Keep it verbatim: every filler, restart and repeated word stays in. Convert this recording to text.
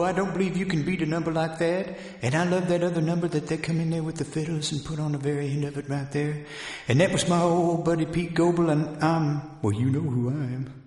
I don't believe you can beat a number like that. And I love that other number that they come in there with the fiddles and put on the very end of it right there. And that was my old buddy Pete Goebel, and I'm, well, you know who I am.